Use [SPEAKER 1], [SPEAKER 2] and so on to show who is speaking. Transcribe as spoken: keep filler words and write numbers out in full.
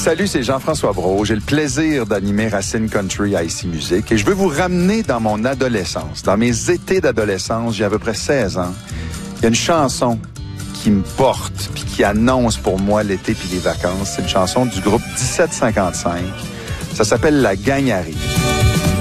[SPEAKER 1] Salut, c'est Jean-François Brault. J'ai le plaisir d'animer Racine Country à Ici Musique et je veux vous ramener dans mon adolescence, dans mes étés d'adolescence. J'ai à peu près seize ans. Il y a une chanson qui me porte puis qui annonce pour moi l'été puis les vacances. C'est une chanson du groupe dix-sept cinquante-cinq. Ça s'appelle La Gang arrive.